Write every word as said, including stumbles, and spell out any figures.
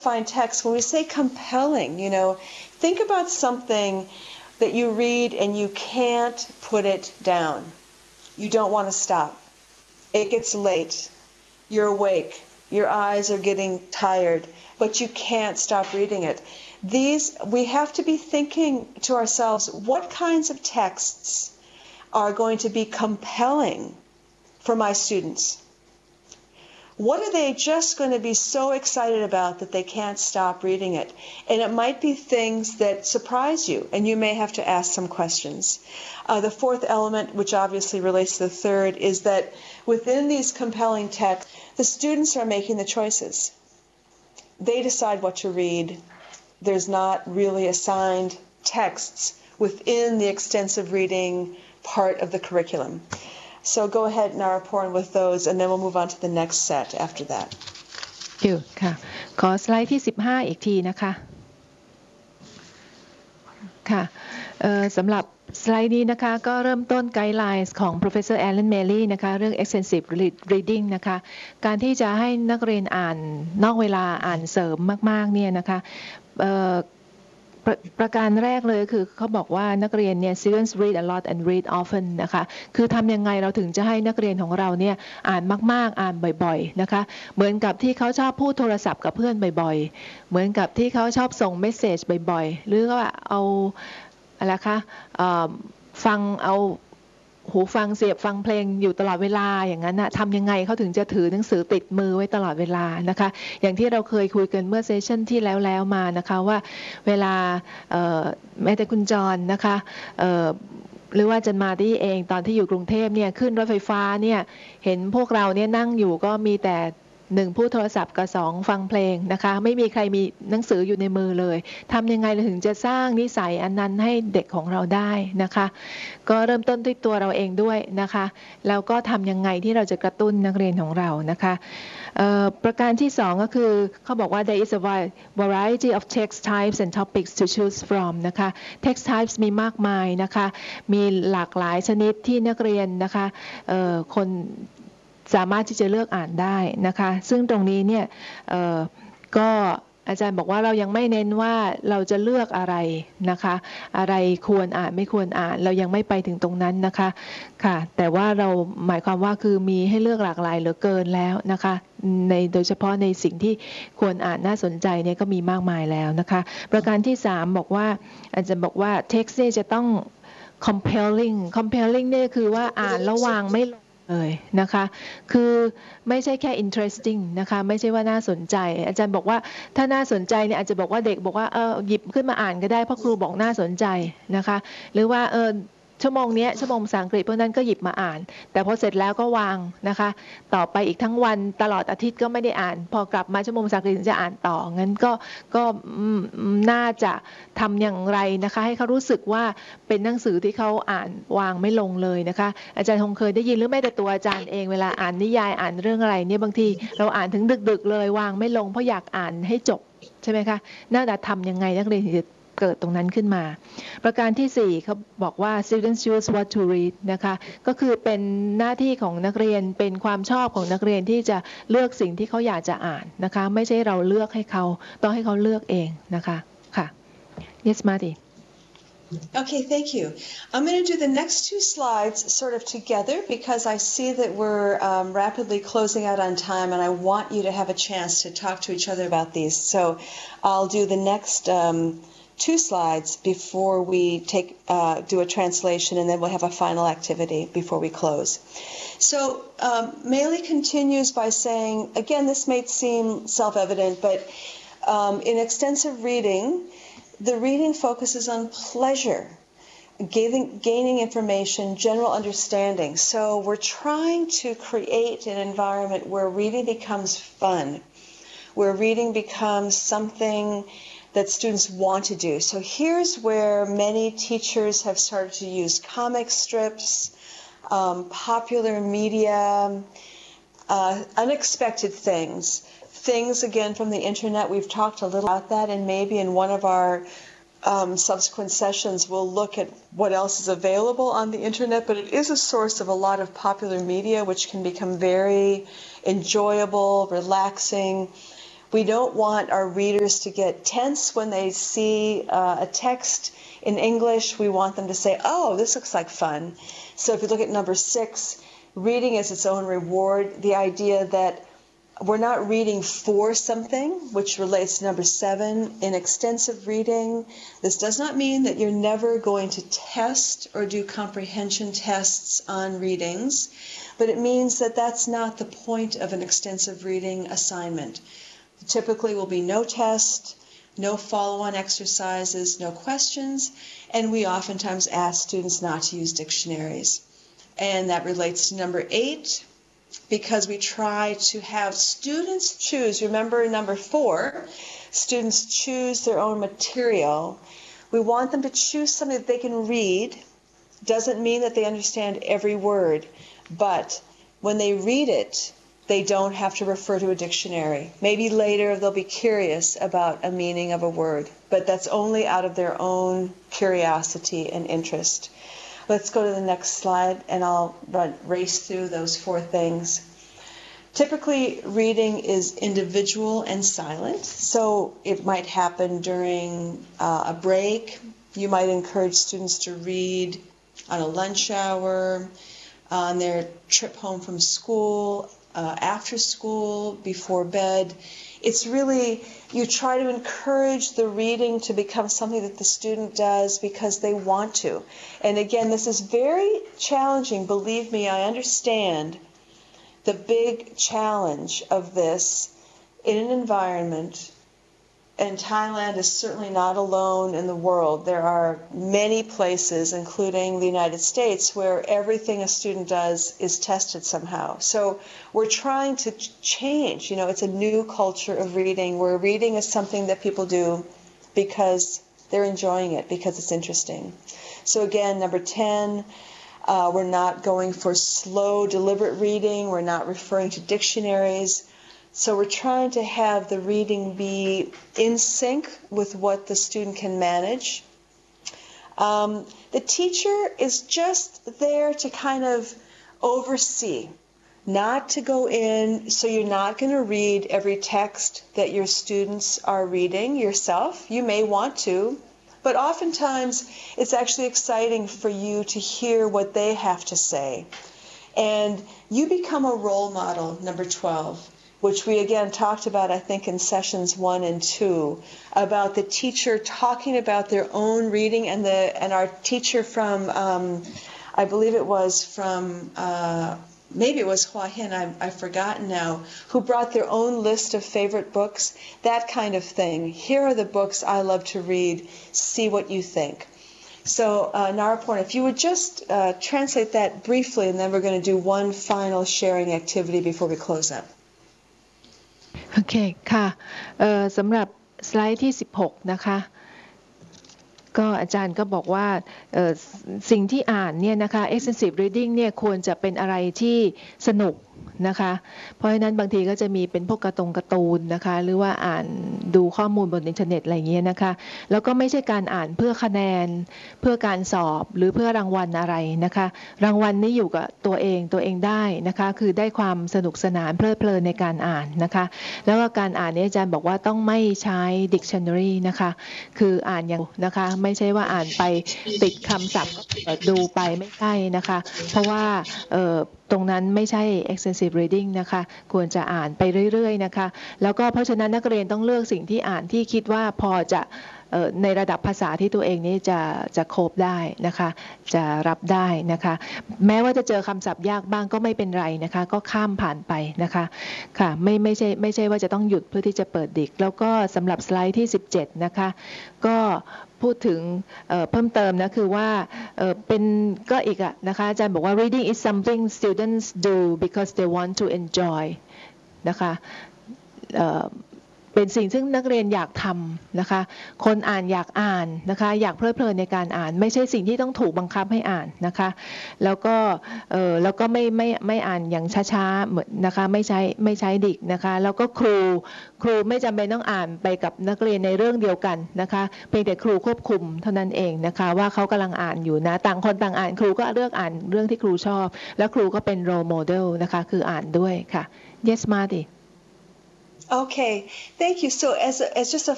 find text, when we say compelling, you know, think about something that you read and you can't put it down. You don't want to stop. It gets late. You're awake. Your eyes are getting tired, but you can't stop reading it. These, we have to be thinking to ourselves, what kinds of texts are going to be compelling for my students? What are they just going to be so excited about that they can't stop reading it? And it might be things that surprise you, and you may have to ask some questions. Uh, the fourth element, which obviously relates to the third, is that within these compelling texts, the students are making the choices. They decide what to read. There's not really assigned texts within the extensive reading part of the curriculum. So go ahead, Naraporn, with those, and then we'll move on to the next set after that. อยู่ค่ะขอสไลด์ที่สิบห้าอีกทีนะคะค่ะสำหรับสไลด์นี้นะคะก็เริ่มต้นไกด์ไลน์ของ Professor Alan Maley นะคะเรื่อง extensive reading นะคะการที่จะให้นักเรียนอ่านนอกเวลาอ่านเสริมมากๆเนี่ยนะคะประการแรกเลยคือเขาบอกว่านักเรียนเนี่ย students read a lot and read often นะคะคือทำยังไงเราถึงจะให้นักเรียนของเราเนี่ยอ่านมากๆอ่านบ่อยๆนะคะเหมือนกับที่เขาชอบพูดโทรศัพท์กับเพื่อนบ่อยๆเหมือนกับที่เขาชอบส่งเมสเสจบ่อยๆหรือว่าเอาอะไรคะฟังเอาหูฟังเสียบฟังเพลงอยู่ตลอดเวลาอย่างนั้นนะทำยังไงเขาถึงจะถือหนังสือติดมือไว้ตลอดเวลานะคะอย่างที่เราเคยคุยกันเมื่อเซสชั่นที่แล้วๆมานะคะว่าเวลาแม้แต่คุณจรนะคะหรือว่าจันมาที่เองตอนที่อยู่กรุงเทพเนี่ยขึ้นรถไฟฟ้าเนี่ยเห็นพวกเราเนี่ยนั่งอยู่ก็มีแต่หนึ่งพูดโทรศัพท์กับสองฟังเพลงนะคะไม่มีใครมีหนังสืออยู่ในมือเลยทำยังไงเราถึงจะสร้างนิสัยอันนั้นให้เด็กของเราได้นะคะก็เริ่มต้นด้วยตัวเราเองด้วยนะคะแล้วก็ทำยังไงที่เราจะกระตุ้นนักเรียนของเรานะคะประการที่สองก็คือเขาบอกว่า there is a variety of text types and topics to choose from นะคะ text types มีมากมายนะคะมีหลากหลายชนิดที่นักเรียนนะคะคนสามารถที่จะเลือกอ่านได้นะคะซึ่งตรงนี้เนี่ยก็อาจารย์บอกว่าเรายังไม่เน้นว่าเราจะเลือกอะไรนะคะอะไรควรอ่านไม่ควรอ่านเรายังไม่ไปถึงตรงนั้นนะคะค่ะแต่ว่าเราหมายความว่าคือมีให้เลือกหลากหลายเหลือเกินแล้วนะคะในโดยเฉพาะในสิ่งที่ควรอ่านน่าสนใจเนี่ยก็มีมากมายแล้วนะคะประการที่สามบอกว่าอาจารย์บอกว่า text เนี่ยจะต้อง compelling compelling เนี่ยคือว่าอ่านแล้ววางไม่ลงเลยนะคะคือไม่ใช่แค่ interesting นะคะไม่ใช่ว่าน่าสนใจอาจารย์บอกว่าถ้าน่าสนใจเนี่ยอาจจะบอกว่าเด็กบอกว่าเออหยิบขึ้นมาอ่านก็ได้เพราะครูบอกน่าสนใจนะคะหรือว่าเออชั่วโมงนี้ชั่วโมงภาษาอังกฤษเพราะนั้นก็หยิบมาอ่านแต่พอเสร็จแล้วก็วางนะคะต่อไปอีกทั้งวันตลอดอาทิตย์ก็ไม่ได้อ่านพอกลับมาชั่วโมงภาษาอังกฤษจะอ่านต่องั้นก็ก็น่าจะทำอย่างไรนะคะให้เขารู้สึกว่าเป็นหนังสือที่เขาอ่านวางไม่ลงเลยนะคะอาจารย์คงเคยได้ยินหรือแม้แต่ตัวอาจารย์เองเวลาอ่านนิยายอ่านเรื่องอะไรเนี่ยบางทีเราอ่านถึงดึกๆเลยวางไม่ลงเพราะอยากอ่านให้จบใช่ไหมคะน่าจะทำยังไงนักเรียนถึงจะเกิดตรงนั้นขึ้นมาประการที่สี่เขาบอกว่า students choose what to read นะคะก็คือเป็นหน้าที่ของนักเรียนเป็นความชอบของนักเรียนที่จะเลือกสิ่งที่เขาอยากจะอ่านนะคะไม่ใช่เราเลือกให้เขาต้องให้เขาเลือกเองนะคะค่ะ yes Marty Okay, thank you. I'm going to do the next two slides sort of together because I see that we're um, rapidly closing out on time and I want you to have a chance to talk to each other about these. So I'll do the next um, two slides before we take uh, do a translation and then we'll have a final activity before we close. So um, Maley continues by saying, again, this may seem self-evident, but um, in extensive reading, the reading focuses on pleasure, gaining, gaining information, general understanding. So we're trying to create an environment where reading becomes fun, where reading becomes something that students want to do. So here's where many teachers have started to use comic strips, um, popular media, uh, unexpected things. Things, again, from the internet. We've talked a little about that, and maybe in one of our um, subsequent sessions we'll look at what else is available on the internet, but it is a source of a lot of popular media which can become very enjoyable, relaxing. We don't want our readers to get tense when they see uh, a text in English. We want them to say, oh, this looks like fun. So if you look at number six, reading is its own reward, the idea that we're not reading for something, which relates to number seven, in extensive reading. This does not mean that you're never going to test or do comprehension tests on readings, but it means that that's not the point of an extensive reading assignment. Typically will be no test, no follow-on exercises, no questions, and we oftentimes ask students not to use dictionaries. And that relates to number eight, because we try to have students choose. Remember number four, students choose their own material. We want them to choose something that they can read. Doesn't mean that they understand every word, but when they read it, they don't have to refer to a dictionary. Maybe later they'll be curious about a meaning of a word, but that's only out of their own curiosity and interest. Let's go to the next slide, and I'll run, race through those four things. Typically, reading is individual and silent, so it might happen during uh, a break. You might encourage students to read on a lunch hour, on their trip home from school, uh, after school, before bed. It's really, you try to encourage the reading to become something that the student does because they want to. And again, this is very challenging. Believe me, I understand the big challenge of this in an environment, and Thailand is certainly not alone in the world. There are many places, including the United States, where everything a student does is tested somehow. So we're trying to change. You know, it's a new culture of reading, where reading is something that people do because they're enjoying it, because it's interesting. So again, number ten, uh, we're not going for slow, deliberate reading. We're not referring to dictionaries. So we're trying to have the reading be in sync with what the student can manage. Um, the teacher is just there to kind of oversee, not to go in. So you're not going to read every text that your students are reading yourself. You may want to, but oftentimes it's actually exciting for you to hear what they have to say. And you become a role model, number twelve. Which we again talked about, I think, in sessions one and two, about the teacher talking about their own reading, and the and our teacher from, um, I believe it was from, uh, maybe it was Hua Hin, I've, I've forgotten now, who brought their own list of favorite books, that kind of thing. Here are the books I love to read, see what you think. So, uh, Naraporn, if you would just uh, translate that briefly, and then we're going to do one final sharing activity before we close up. โอเคค่ะสำหรับสไลด์ที่สิบหกนะคะก็อาจารย์ก็บอกว่าสิ่งที่อ่านเนี่ยนะคะ extensive reading เนี่ยควรจะเป็นอะไรที่สนุกนะคะเพราะฉะนั้นบางทีก็จะมีเป็นพวกการ์ตูนการ์ตูนนะคะหรือว่าอ่านดูข้อมูลบนอินเทอร์เน็ตอะไรอย่างเงี้ยนะคะแล้วก็ไม่ใช่การอ่านเพื่อคะแนนเพื่อการสอบหรือเพื่อรางวัลอะไรนะคะรางวัลนี่อยู่กับตัวเองตัวเองได้นะคะคือได้ความสนุกสนานเพลิดเพลินในการอ่านนะคะแล้วก็การอ่านนี้อาจารย์บอกว่าต้องไม่ใช้ dictionary นะคะคืออ่านอย่างนะคะไม่ใช่ว่าอ่านไปติดคำศัพท์ก็ดูไปไม่ใช่นะคะเพราะว่าตรงนั้นไม่ใช่ extensive reading นะคะควรจะอ่านไปเรื่อยๆนะคะแล้วก็เพราะฉะนั้นนักเรียนต้องเลือกสิ่งที่อ่านที่คิดว่าพอจะในระดับภาษาที่ตัวเองนี้จะจะโคฟได้นะคะจะรับได้นะคะแม้ว่าจะเจอคำศัพท์ยากบ้างก็ไม่เป็นไรนะคะก็ข้ามผ่านไปนะคะค่ะไม่ไม่ใช่ไม่ใช่ว่าจะต้องหยุดเพื่อที่จะเปิดดิกแล้วก็สำหรับสไลด์ที่สิบเจ็ดนะคะก็พูดถึงเพิ่มเติมนะคือว่าเป็นก็อีกอะนะคะอาจารย์บอกว่า reading is something students do because they want to enjoy นะคะเป็นสิ่งซึ่งนักเรียนอยากทำนะคะคนอ่านอยากอ่านนะคะอยากเพลิดเพลินในการอ่านไม่ใช่สิ่งที่ต้องถูกบังคับให้อ่านนะคะแล้วก็เออแล้วก็ไม่ไม่ไม่อ่านอย่างช้าๆเหมือนนะคะไม่ใช้ไม่ใช้ดิกนะคะแล้วก็ครูครูไม่จำเป็นต้องอ่านไปกับนักเรียนในเรื่องเดียวกันนะคะเพียงแต่ครูควบคุมเท่านั้นเองนะคะว่าเขากำลังอ่านอยู่นะต่างคนต่างอ่านครูก็เลือกอ่านเรื่องที่ครูชอบแล้วครูก็เป็น role model นะคะคืออ่านด้วยค่ะ yes Marty Okay, thank you. So as a, as just a